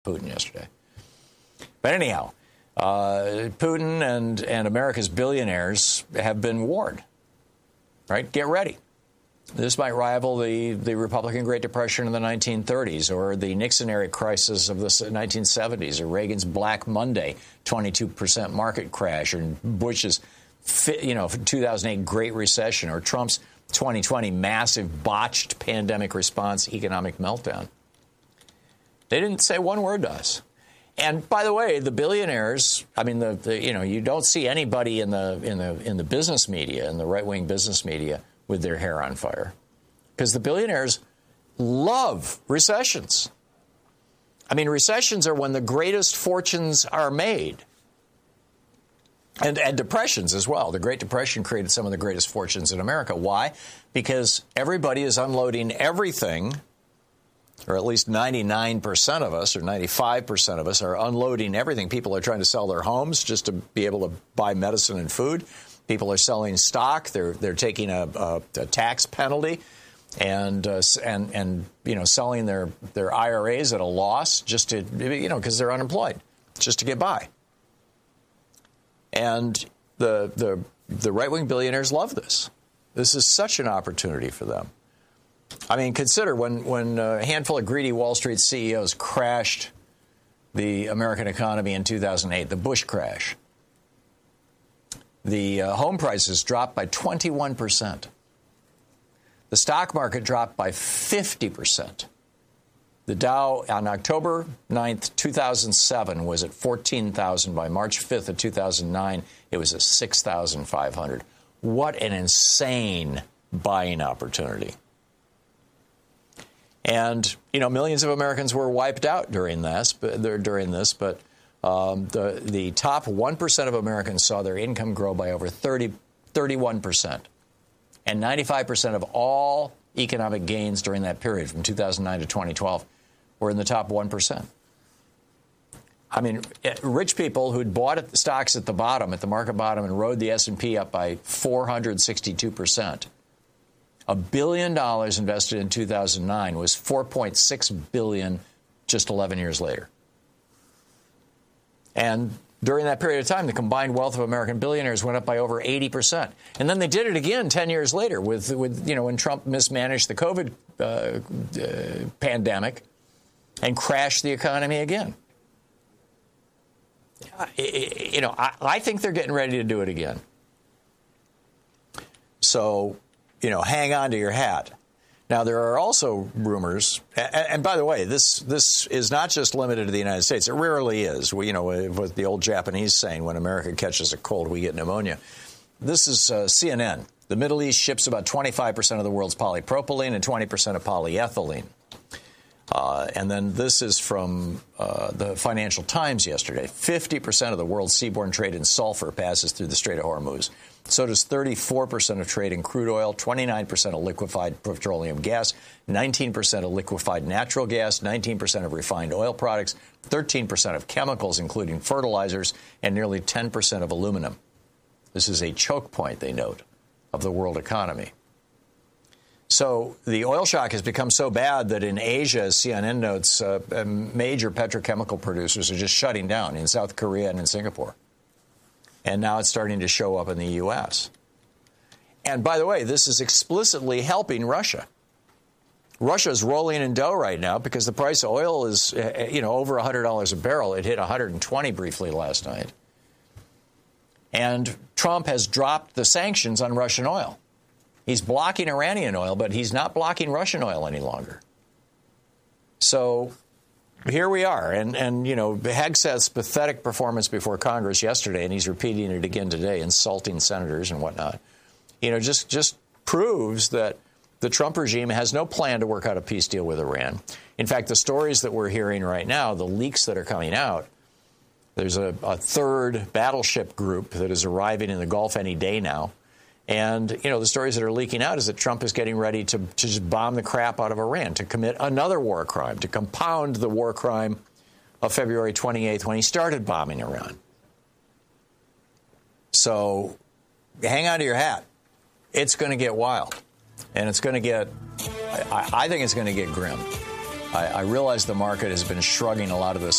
Putin yesterday. But anyhow, Putin and America's billionaires have been warned, right? Get ready. This might rival the Republican Great Depression in the 1930s or the Nixon-era crisis of the 1970s or Reagan's Black Monday 22% market crash or Bush's 2008 Great Recession or Trump's 2020 massive botched pandemic response economic meltdown. They didn't say one word to us. And by the way, the billionaires, I mean, you don't see anybody in the business media, in the right-wing business media, with their hair on fire, because the billionaires love recessions. I mean, recessions are when the greatest fortunes are made, and depressions as well. The Great Depression created some of the greatest fortunes in America. Why? Because everybody is unloading everything, or at least 99% of us or 95% of us are unloading everything. People are trying to sell their homes just to be able to buy medicine and food. People are selling stock. They're taking a tax penalty and selling their IRAs at a loss just to, because they're unemployed, just to get by. And the right-wing billionaires love this. This is such an opportunity for them. I mean, consider when a handful of greedy Wall Street CEOs crashed the American economy in 2008, the Bush crash. The home prices dropped by 21%. The stock market dropped by 50%. The Dow on October 9th, 2007 was at 14,000. By March 5th of 2009, it was at 6,500. What an insane buying opportunity. And, millions of Americans were wiped out during this, but the top 1% of Americans saw their income grow by over 31%. And 95% of all economic gains during that period from 2009 to 2012 were in the top 1%. I mean, rich people who'd bought stocks at the bottom, at the market bottom, and rode the S&P up by 462%. $1 billion invested in 2009 was $4.6 billion just 11 years later. And during that period of time, the combined wealth of American billionaires went up by over 80%. And then they did it again 10 years later with when Trump mismanaged the COVID pandemic and crashed the economy again. I think they're getting ready to do it again. So, hang on to your hat. Now, there are also rumors, and by the way, this is not just limited to the United States. It rarely is. What the old Japanese saying, when America catches a cold, we get pneumonia. This is CNN. The Middle East ships about 25% of the world's polypropylene and 20% of polyethylene. And then this is from the Financial Times yesterday. 50% of the world's seaborne trade in sulfur passes through the Strait of Hormuz. So does 34% of trade in crude oil, 29% of liquefied petroleum gas, 19% of liquefied natural gas, 19% of refined oil products, 13% of chemicals, including fertilizers, and nearly 10% of aluminum. This is a choke point, they note, of the world economy. So the oil shock has become so bad that in Asia, as CNN notes, major petrochemical producers are just shutting down in South Korea and in Singapore. And now it's starting to show up in the U.S. And by the way, this is explicitly helping Russia. Russia's rolling in dough right now because the price of oil is, over $100 a barrel. It hit 120 briefly last night. And Trump has dropped the sanctions on Russian oil. He's blocking Iranian oil, but he's not blocking Russian oil any longer. So here we are. And Hegseth's pathetic performance before Congress yesterday, and he's repeating it again today, insulting senators and whatnot, just proves that the Trump regime has no plan to work out a peace deal with Iran. In fact, the stories that we're hearing right now, the leaks that are coming out, there's a third battleship group that is arriving in the Gulf any day now. And, the stories that are leaking out is that Trump is getting ready to just bomb the crap out of Iran, to commit another war crime, to compound the war crime of February 28th when he started bombing Iran. So hang on to your hat. It's going to get wild. And it's going to get, I think it's going to get grim. I realize the market has been shrugging a lot of this